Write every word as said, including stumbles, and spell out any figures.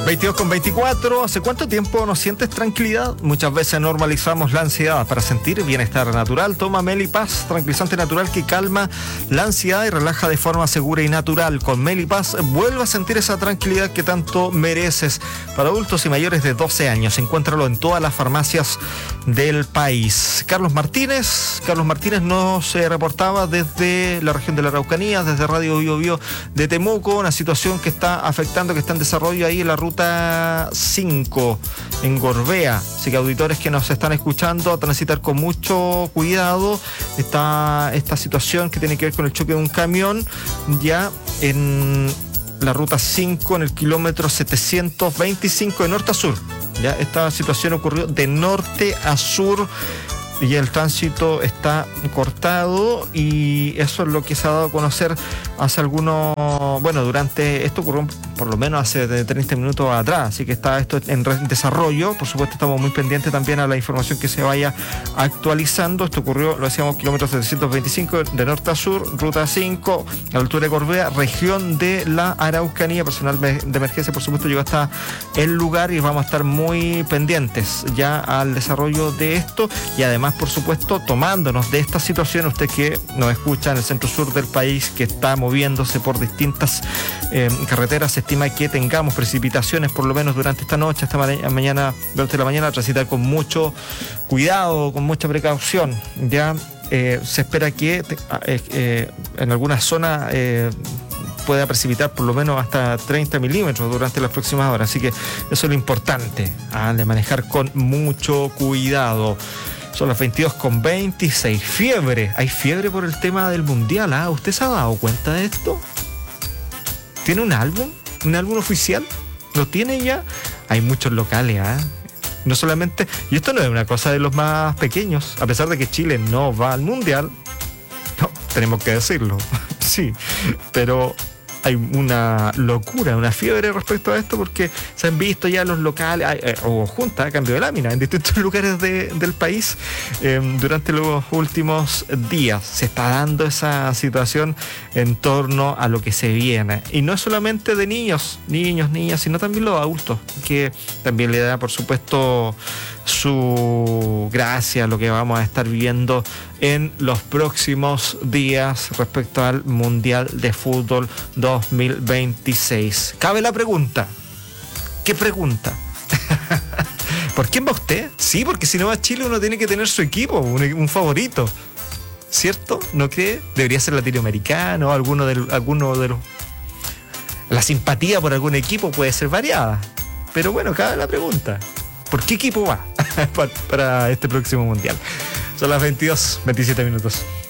veintidós con veinticuatro. ¿Hace cuánto tiempo no sientes tranquilidad? Muchas veces normalizamos la ansiedad. Para sentir bienestar natural, toma Melipaz, tranquilizante natural que calma la ansiedad y relaja de forma segura y natural. Con Melipaz vuelve a sentir esa tranquilidad que tanto mereces. Para adultos y mayores de doce años, encuéntralo en todas las farmacias del país. Carlos Martínez, Carlos Martínez nos eh, reportaba desde la región de la Araucanía, desde Radio Bio Bio de Temuco, una situación que está afectando, que está en desarrollo ahí en la ruta cinco, en Gorbea. Así que auditores que nos están escuchando, a transitar con mucho cuidado. Está esta situación que tiene que ver con el choque de un camión, ya en la ruta cinco, en el kilómetro setecientos veinticinco de norte a sur. Ya esta situación ocurrió de norte a sur y el tránsito está cortado, y eso es lo que se ha dado a conocer hace algunos, bueno, durante, esto ocurrió por lo menos hace treinta minutos atrás, así que está esto en desarrollo. Por supuesto estamos muy pendientes también a la información que se vaya actualizando. Esto ocurrió, lo decíamos, kilómetros setecientos veinticinco de norte a sur, ruta cinco, a la altura de Gorbea, región de la Araucanía. Personal de emergencia, por supuesto, llegó hasta el lugar y vamos a estar muy pendientes ya al desarrollo de esto, y además, por supuesto, tomándonos de esta situación, usted que nos escucha en el centro sur del país, que está moviéndose por distintas eh, carreteras, se estima que tengamos precipitaciones por lo menos durante esta noche, esta ma- mañana, durante la mañana, transitar con mucho cuidado, con mucha precaución. Ya eh, se espera que eh, eh, en algunas zonas eh, pueda precipitar por lo menos hasta treinta milímetros durante las próximas horas, así que eso es lo importante, ¿ah? De manejar con mucho cuidado. Son las veintidós con veintiséis. Fiebre, hay fiebre por el tema del mundial, ¿ah? ¿Usted se ha dado cuenta de esto? ¿Tiene un álbum? ¿Un álbum oficial? ¿Lo tiene ya? Hay muchos locales, ¿ah? No solamente, y esto no es una cosa de los más pequeños, a pesar de que Chile no va al mundial, no, tenemos que decirlo, sí, pero hay una locura, una fiebre respecto a esto, porque se han visto ya los locales eh, o juntas a cambio de lámina en distintos lugares de, del país eh, durante los últimos días. Se está dando esa situación en torno a lo que se viene, y no es solamente de niños, niños, niñas, sino también los adultos, que también le da, por supuesto, su gracia a lo que vamos a estar viviendo en los próximos días respecto al Mundial de Fútbol dos mil veintiséis. Cabe la pregunta. ¿Qué pregunta? ¿Por quién va usted? Sí, porque si no va a Chile uno tiene que tener su equipo, un, un favorito, ¿cierto? ¿No cree? Debería ser latinoamericano, alguno de, alguno de los... La simpatía por algún equipo puede ser variada, pero bueno, cabe la pregunta. ¿Por qué equipo va para este próximo mundial? Son las veintidós, veintisiete minutos.